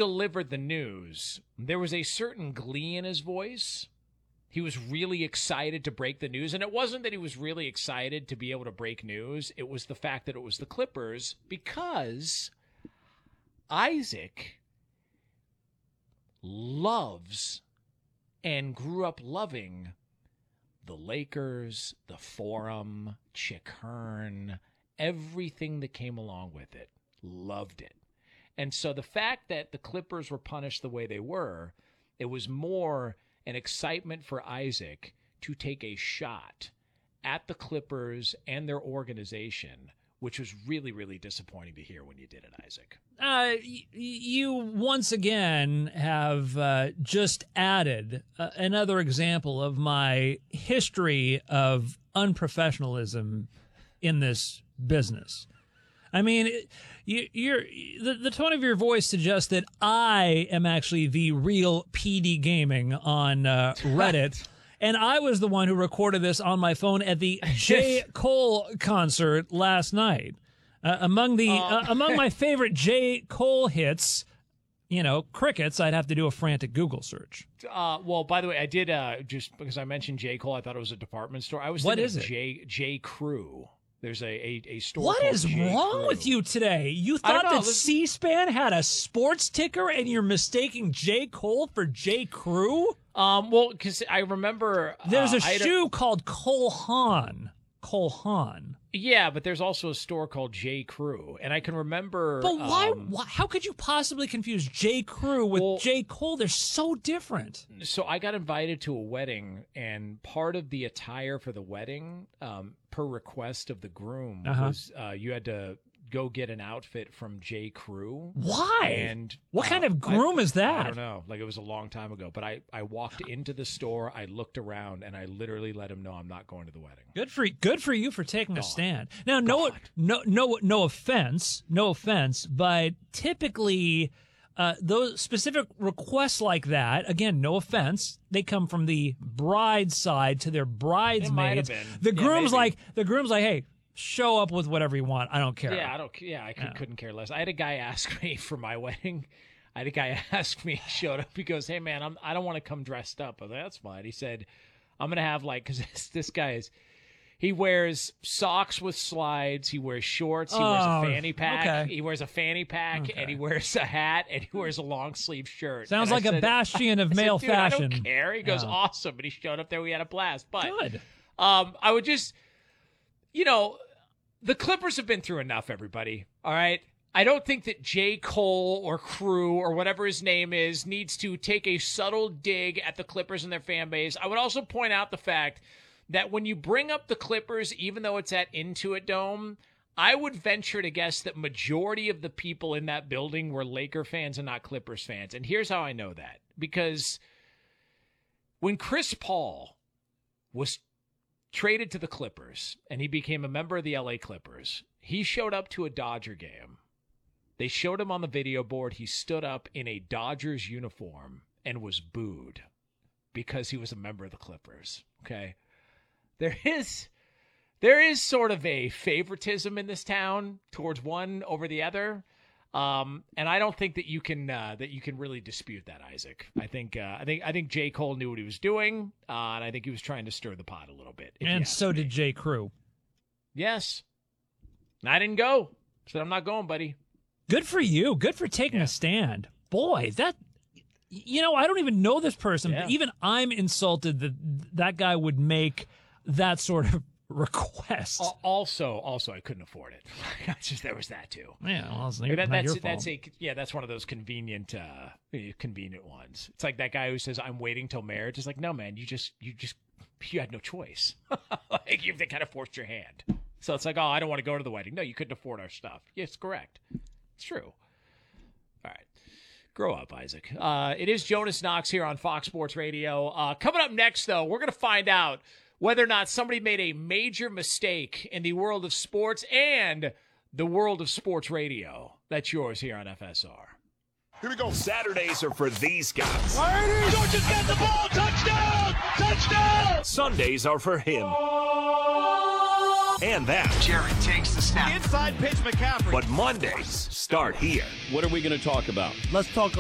delivered the news, there was a certain glee in his voice. He was really excited to break the news. And it wasn't that he was really excited to be able to break news. It was the fact that it was the Clippers, because Isaac loves and grew up loving the Lakers, the Forum, Chick Hearn, everything that came along with it. Loved it. And so the fact that the Clippers were punished the way they were, it was more an excitement for Isaac to take a shot at the Clippers and their organization, which was really, really disappointing to hear when you did it, Isaac. You once again have just added another example of my history of unprofessionalism in this business. I mean, the tone of your voice suggests that I am actually the real PD Gaming on Reddit. And I was the one who recorded this on my phone at the J. Cole concert last night. Among my favorite J. Cole hits, crickets, I'd have to do a frantic Google search. Well, by the way, I did, just because I mentioned J. Cole, I thought it was a department store. I was What thinking is of it? J. Crew. There's a store What called is J. wrong Crew. with you today? You I don't thought know. that C-SPAN had a sports ticker and you're mistaking J. Cole for J. Crew? Well, because I remember... There's a shoe called Cole Haan. Cole Haan. Yeah, but there's also a store called J. Crew, and I can remember... But why? How could you possibly confuse J. Crew with J. Cole? They're so different. So I got invited to a wedding, and part of the attire for the wedding, per request of the groom, was you had to go get an outfit from J. Crew. Why? And what kind of groom is that? I don't know. Like, it was a long time ago. But I walked into the store, I looked around, and I literally let him know I'm not going to the wedding. Good for you for taking a stand. Now, no offense, but typically those specific requests like that, again, no offense, they come from the bride's side to their bridesmaids. It might have been. The groom's maybe. like, hey, show up with whatever you want. I don't care. Yeah, I couldn't care less. I had a guy ask me for my wedding. He showed up. He goes, "Hey man, I don't want to come dressed up." I was like, "That's fine." He said, "I'm gonna have because this guy he wears socks with slides. He wears shorts. He wears a fanny pack. Okay. He wears a fanny pack, and he wears a hat, and he wears a long sleeve shirt." Sounds and like a bastion of male "Dude, fashion. I don't care." He goes, "Awesome," and he showed up there. We had a blast. But good. I would just, the Clippers have been through enough, everybody. All right? I don't think that J. Cole or Crew or whatever his name is needs to take a subtle dig at the Clippers and their fan base. I would also point out the fact that when you bring up the Clippers, even though it's at Intuit Dome, I would venture to guess that majority of the people in that building were Laker fans and not Clippers fans. And here's how I know that. Because when Chris Paul was traded to the Clippers, and he became a member of the LA Clippers, he showed up to a Dodger game. They showed him on the video board. He stood up in a Dodgers uniform and was booed because he was a member of the Clippers. Okay? There is sort of a favoritism in this town towards one over the other. And I don't think that you can really dispute that, Isaac. I think J. Cole knew what he was doing, and I think he was trying to stir the pot a little bit. And so did J. Crew. Yes. And I didn't go. Said, "I'm not going, buddy." Good for you. Good for taking a stand. Boy, I don't even know this person, but even I'm insulted that guy would make that sort of request. Also, I couldn't afford it. There was that too. Yeah, well, that's one of those convenient ones. It's like that guy who says, "I'm waiting till marriage." It's like, no, man, you had no choice. They kind of forced your hand. So it's like, oh, I don't want to go to the wedding. No, you couldn't afford our stuff. Yes, correct. It's true. All right. Grow up, Isaac. It is Jonas Knox here on Fox Sports Radio. Coming up next, though, we're going to find out whether or not somebody made a major mistake in the world of sports and the world of sports radio. That's yours here on FSR. Here we go. Saturdays are for these guys. Georgia's got the ball. Touchdown! Touchdown! Sundays are for him. And that. Jerry takes the snap. Inside pitch, McCaffrey. But Mondays start here. What are we going to talk about? Let's talk